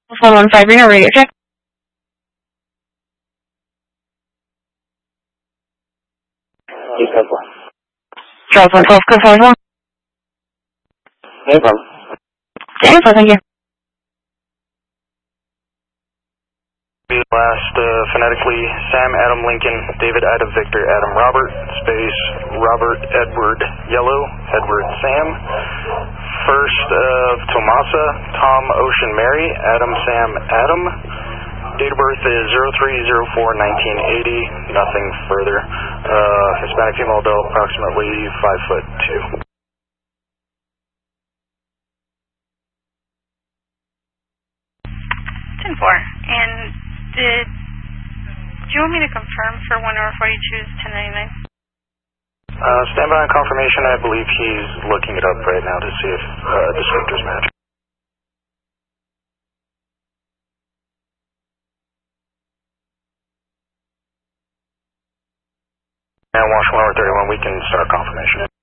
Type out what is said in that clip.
115 Reno, radio check. Charles 112, confirm 1. No problem. Okay, thank you. Last, phonetically, Sam Adam Lincoln, David Adam Victor Adam Robert, space, Robert Edward Yellow, Edward Sam. First of Tomasa, Tom Ocean Mary, Adam Sam Adam. Date of birth is 03/04/1980, nothing further. Hispanic female adult, approximately 5'2". And do you want me to confirm for 1 hour 42 is 1099? Stand by on confirmation. I believe he's looking it up right now to see if descriptors match. And watch 1 hour 31, we can start confirmation.